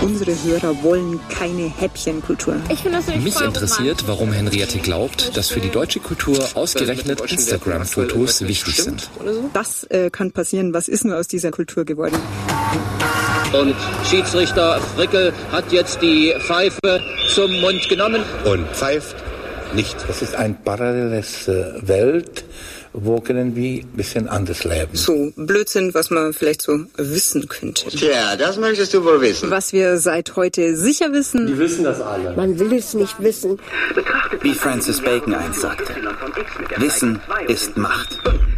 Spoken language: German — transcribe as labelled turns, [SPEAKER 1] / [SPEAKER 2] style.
[SPEAKER 1] Unsere Hörer wollen keine Häppchenkultur.
[SPEAKER 2] Mich interessiert, warum Henriette glaubt, dass für die deutsche Kultur ausgerechnet Instagram-Fotos wichtig sind.
[SPEAKER 1] Das kann passieren. Was ist nur aus dieser Kultur geworden?
[SPEAKER 3] Und Schiedsrichter Frickel hat jetzt die Pfeife zum Mund genommen.
[SPEAKER 4] Und pfeift nicht. Das ist ein paralleles Welt, wo können wir ein bisschen anders leben.
[SPEAKER 1] So Blödsinn, was man vielleicht so wissen könnte.
[SPEAKER 5] Tja, das möchtest du wohl wissen.
[SPEAKER 1] Was wir seit heute sicher wissen.
[SPEAKER 6] Die wissen das alle.
[SPEAKER 7] Man will es nicht wissen.
[SPEAKER 8] Wie Francis Bacon einst sagte, Wissen ist Macht.